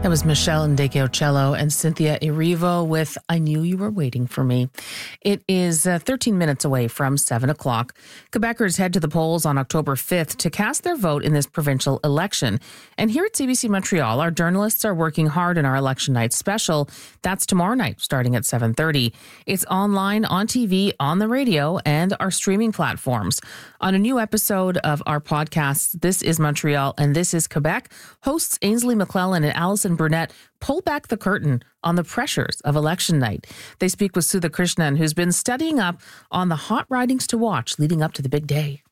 That was Michelle Ndekiocello and Cynthia Erivo with I Knew You Were Waiting for Me. It is 13 minutes away from 7 o'clock. Quebecers head to the polls on October 5th to cast their vote in this provincial election. And here at CBC Montreal, our journalists are working hard in our election night special. That's tomorrow night, starting at 7:30. It's online, on TV, on the radio, and our streaming platforms. On a new episode of our podcast, This is Montreal and This is Quebec, hosts Ainsley McClellan and Alison Burnett pull back the curtain on the pressures of election night. They speak with Sudha Krishnan, who's been studying up on the hot ridings to watch leading up to the big day.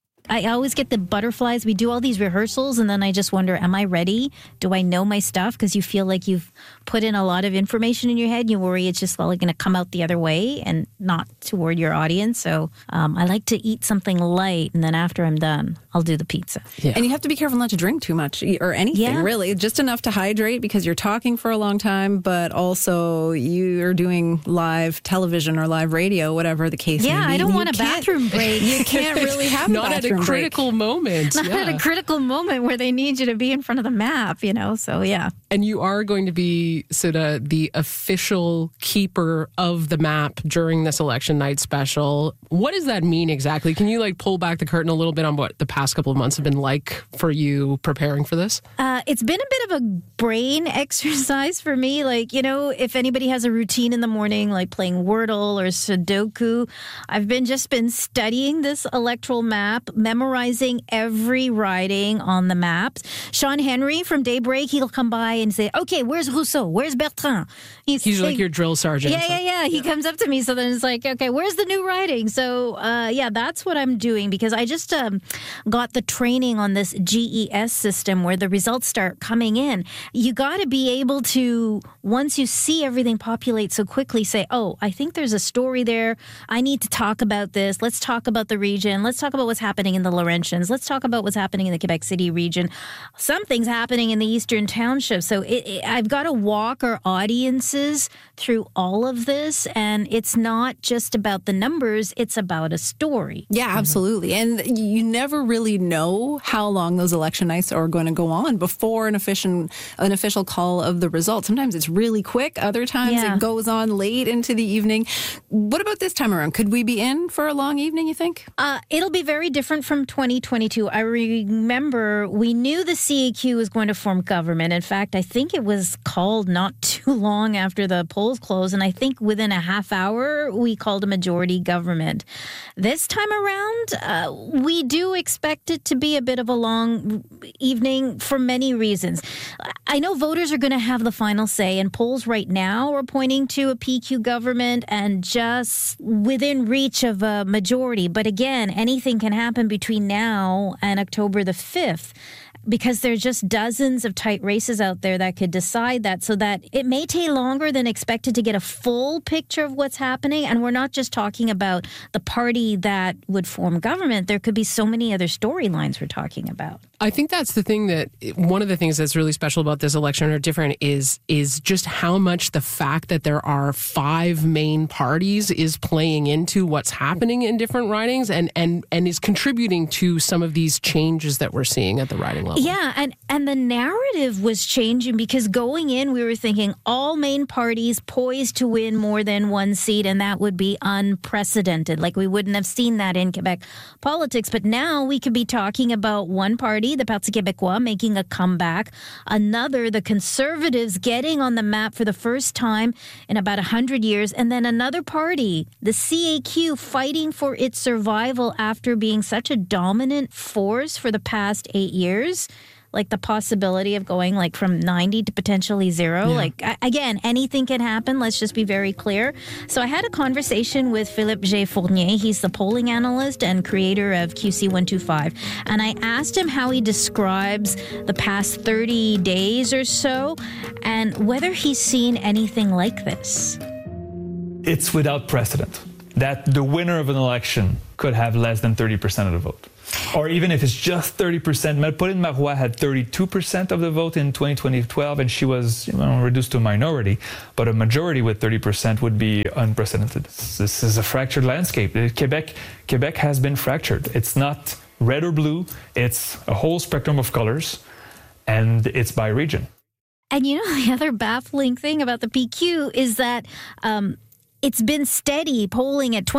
I always get the butterflies. We do all these rehearsals, and then I just wonder, am I ready? Do I know my stuff? Because you feel like you've put in a lot of information in your head. You worry it's just going to come out the other way and not toward your audience. So I like to eat something light, and then after I'm done, I'll do the pizza. Yeah. And you have to be careful not to drink too much or anything, really. Just enough to hydrate because you're talking for a long time, but also you're doing live television or live radio, whatever the case may be. Yeah, I don't want a bathroom break. You can't really have a bathroom break. Critical moment. Not at a critical moment where they need you to be in front of the map, so yeah. And you are going to be sort of the official keeper of the map during this election night special. What does that mean exactly? Can you pull back the curtain a little bit on what the past couple of months have been like for you preparing for this? It's been a bit of a brain exercise for me. If anybody has a routine in the morning, like playing Wordle or Sudoku, I've just been studying this electoral map, memorizing every riding on the maps. Sean Henry from Daybreak, he'll come by and say, okay, where's Rousseau? Where's Bertrand? He's like your drill sergeant. Yeah. He comes up to me. So then it's like, okay, where's the new riding? So, that's what I'm doing because I just got the training on this GES system where the results start coming in. You got to be able to, once you see everything populate so quickly, say, oh, I think there's a story there. I need to talk about this. Let's talk about the region. Let's talk about what's happening in the Laurentians. Let's talk about what's happening in the Quebec City region. Something's happening in the Eastern Township. So I've got to walk our audiences through all of this. And it's not just about the numbers. It's about a story. Yeah, absolutely. And you never really know how long those election nights are going to go on before an official call of the results. Sometimes it's really quick. Other times it goes on late into the evening. What about this time around? Could we be in for a long evening, you think? It'll be very different from 2022. I remember we knew the CAQ was going to form government. In fact, I think it was called not too long after the polls closed. And I think within a half hour, we called a majority government. This time around, we do expect it to be a bit of a long evening for many reasons. I know voters are going to have the final say, and polls right now are pointing to a PQ government and just within reach of a majority. But again, anything can happen between now and October the 5th. Because there's just dozens of tight races out there that could decide that, so that it may take longer than expected to get a full picture of what's happening. And we're not just talking about the party that would form government. There could be so many other storylines we're talking about. I think that's the thing one of the things that's really special about this election or different is just how much the fact that there are 5 main parties is playing into what's happening in different ridings and is contributing to some of these changes that we're seeing at the riding level. Yeah, and the narrative was changing because going in, we were thinking all main parties poised to win more than one seat, and that would be unprecedented. We wouldn't have seen that in Quebec politics. But now we could be talking about one party, the Parti Québécois, making a comeback. Another, the Conservatives, getting on the map for the first time in about 100 years. And then another party, the CAQ, fighting for its survival after being such a dominant force for the past 8 years. The possibility of going from 90 to potentially 0. Yeah. Again, anything can happen. Let's just be very clear. So I had a conversation with Philippe J. Fournier. He's the polling analyst and creator of QC125. And I asked him how he describes the past 30 days or so and whether he's seen anything like this. It's without precedent that the winner of an election could have less than 30% of the vote. Or even if it's just 30%, Pauline Marois had 32% of the vote in 2012, and she was reduced to a minority. But a majority with 30% would be unprecedented. This is a fractured landscape. Quebec has been fractured. It's not red or blue. It's a whole spectrum of colors, and it's by region. And the other baffling thing about the PQ is that it's been steady polling at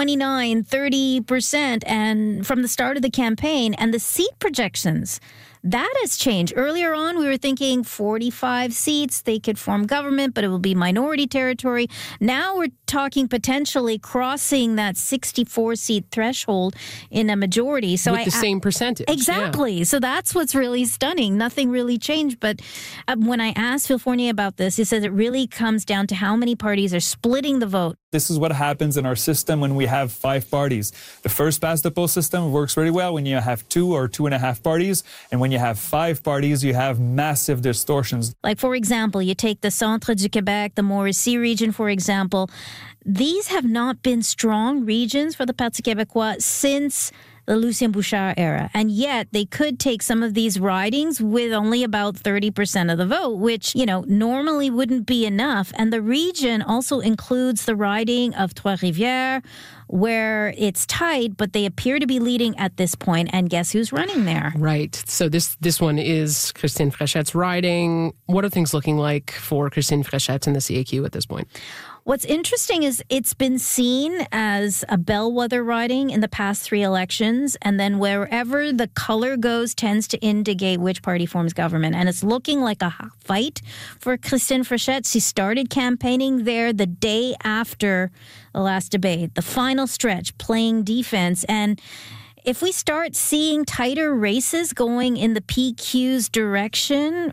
29-30% and from the start of the campaign, and the seat projections, that has changed. Earlier on, we were thinking 45 seats, they could form government, but it will be minority territory. Now we're talking potentially crossing that 64-seat threshold in a majority. So with the same percentage. Exactly. Yeah. So that's what's really stunning. Nothing really changed. But when I asked Phil Fournier about this, he says it really comes down to how many parties are splitting the vote. This is what happens in our system when we have 5 parties. The first past the post system works really well when you have 2 or 2.5 parties. And when you have 5 parties, you have massive distortions. Like, for example, you take the Centre du Québec, the Mauricie region, for example. These have not been strong regions for the Parti québécois since the Lucien Bouchard era. And yet they could take some of these ridings with only about 30% of the vote, which, normally wouldn't be enough. And the region also includes the riding of Trois-Rivières, where it's tight, but they appear to be leading at this point. And guess who's running there? Right. So this one is Christine Fréchette's riding. What are things looking like for Christine Fréchette in the CAQ at this point? What's interesting is it's been seen as a bellwether riding in the past 3 elections, and then wherever the color goes tends to indicate which party forms government. And it's looking like a fight for Christine Fréchette. She started campaigning there the day after the last debate, the final stretch, playing defense. And if we start seeing tighter races going in the PQ's direction,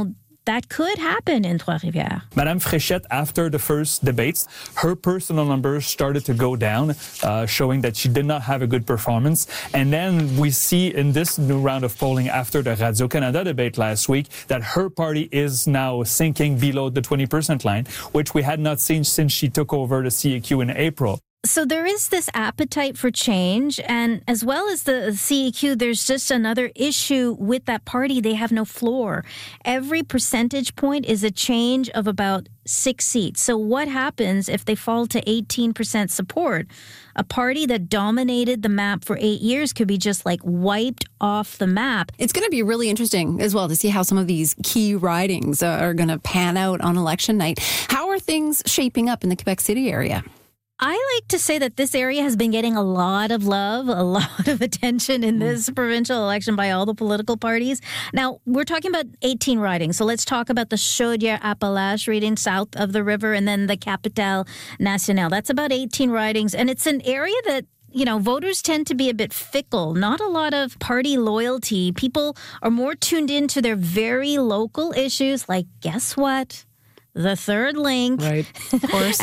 that could happen in Trois-Rivières. Madame Fréchette, after the first debates, her personal numbers started to go down, showing that she did not have a good performance. And then we see in this new round of polling after the Radio-Canada debate last week that her party is now sinking below the 20% line, which we had not seen since she took over the CAQ in April. So there is this appetite for change, and as well as the CAQ, there's just another issue with that party. They have no floor. Every percentage point is a change of about 6 seats. So what happens if they fall to 18% support? A party that dominated the map for 8 years could be just wiped off the map. It's going to be really interesting as well to see how some of these key ridings are going to pan out on election night. How are things shaping up in the Quebec City area? I like to say that this area has been getting a lot of love, a lot of attention in this provincial election by all the political parties. Now, we're talking about 18 ridings. So let's talk about the Chaudière-Appalaches riding south of the river, and then the Capitale Nationale. That's about 18 ridings. And it's an area that voters tend to be a bit fickle, not a lot of party loyalty. People are more tuned into their very local issues, like, guess what? The third link. Right, of course.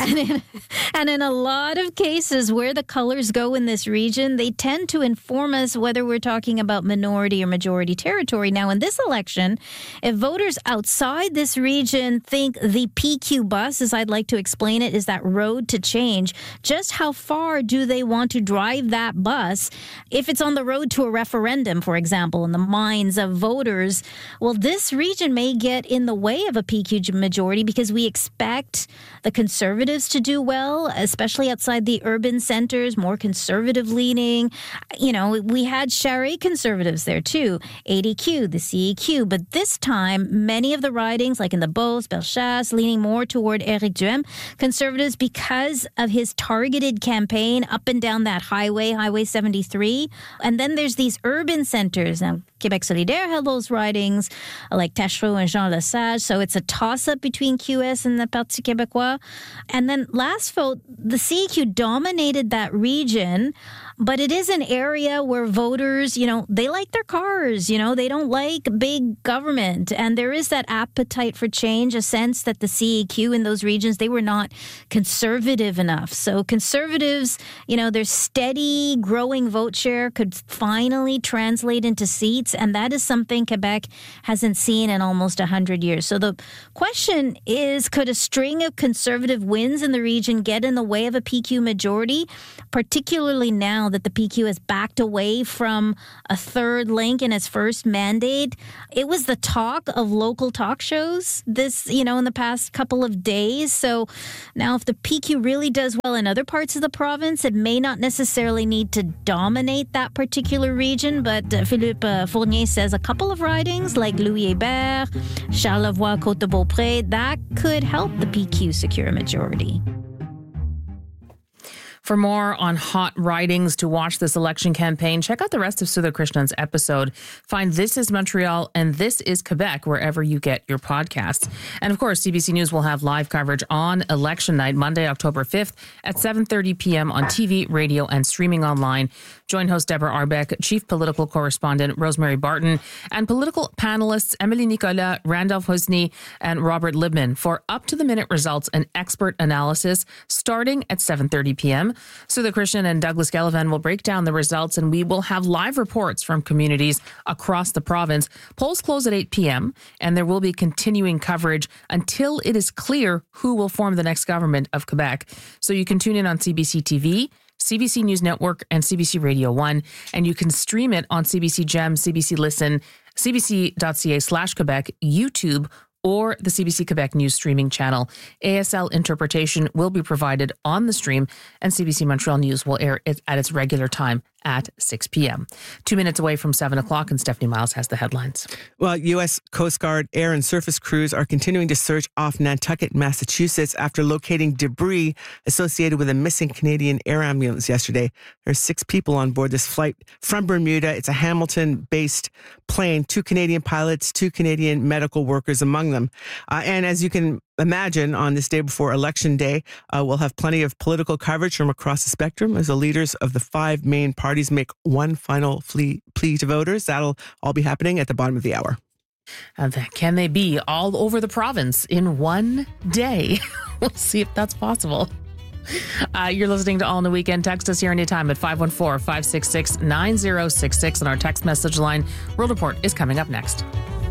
and in a lot of cases where the colors go in this region, they tend to inform us whether we're talking about minority or majority territory. Now, in this election, if voters outside this region think the PQ bus, as I'd like to explain it, is that road to change, just how far do they want to drive that bus if it's on the road to a referendum, for example, in the minds of voters? Well, this region may get in the way of a PQ majority because we expect the Conservatives to do well, especially outside the urban centers, more conservative leaning. We had Charest Conservatives there too, ADQ, the CEQ. But this time, many of the ridings, like in the Beauce, Bellechasse, leaning more toward Éric Duhem, Conservatives, because of his targeted campaign up and down that Highway 73. And then there's these urban centers. Now, Québec Solidaire had those ridings, like Taschereau and Jean Lesage. So it's a toss-up between QS and the Parti québécois. And then last vote, the CEQ dominated that region, but it is an area where voters, they like their cars, they don't like big government. And there is that appetite for change, a sense that the CEQ in those regions, they were not conservative enough. So Conservatives, their steady growing vote share could finally translate into seats. And that is something Quebec hasn't seen in almost 100 years. So the question is, could a string of Conservative wins in the region get in the way of a PQ majority, particularly now now that the PQ has backed away from a third link in its first mandate. It was the talk of local talk shows this, in the past couple of days. So now if the PQ really does well in other parts of the province, it may not necessarily need to dominate that particular region. But Philippe Fournier says a couple of ridings like Louis-Hébert, Charlevoix, Côte-de-Beaupré, that could help the PQ secure a majority. For more on hot ridings to watch this election campaign, check out the rest of Sudha Krishnan's episode. Find This is Montreal and This is Quebec wherever you get your podcasts. And of course, CBC News will have live coverage on election night, Monday, October 5th at 7:30 p.m. on TV, radio, and streaming online. Join host Deborah Arbeck, chief political correspondent Rosemary Barton, and political panelists Emily Nicolas, Randolph Husney, and Robert Libman for up-to-the-minute results and expert analysis starting at 7:30 p.m. Sudha Krishnan and Douglas Gallivan will break down the results, and we will have live reports from communities across the province. Polls close at 8 p.m., and there will be continuing coverage until it is clear who will form the next government of Quebec. So you can tune in on CBC TV, CBC News Network, and CBC Radio 1, and you can stream it on CBC Gem, CBC Listen, cbc.ca/Quebec, YouTube, or the CBC Quebec News streaming channel. ASL interpretation will be provided on the stream, and CBC Montreal News will air it at its regular time at 6 p.m. 2 minutes away from 7 o'clock, and Stephanie Miles has the headlines. Well, U.S. Coast Guard air and surface crews are continuing to search off Nantucket, Massachusetts after locating debris associated with a missing Canadian air ambulance yesterday. There's 6 people on board this flight from Bermuda. It's a Hamilton-based plane, 2 Canadian pilots, 2 Canadian medical workers among them. And as you can imagine, on this day before Election Day, we'll have plenty of political coverage from across the spectrum as the leaders of the 5 main parties make one final plea to voters. That'll all be happening at the bottom of the hour. And can they be all over the province in one day? We'll see if that's possible. You're listening to All in the Weekend. Text us here anytime at 514-566-9066 on our text message line. World Report is coming up next.